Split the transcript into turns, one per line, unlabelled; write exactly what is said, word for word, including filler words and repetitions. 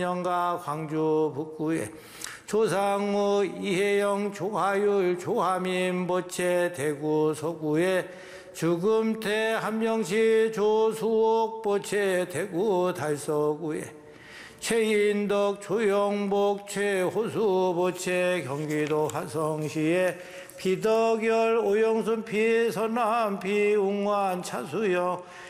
영가 광주 북구에 조상우 이혜영 조하율 조하민 보채 대구 서구에 주금태 한명시 조수옥 보채 대구 달서구에 최인덕 조영복 최호수 보채 경기도 화성시에 비덕열 오영순 피선남 피웅환 차수영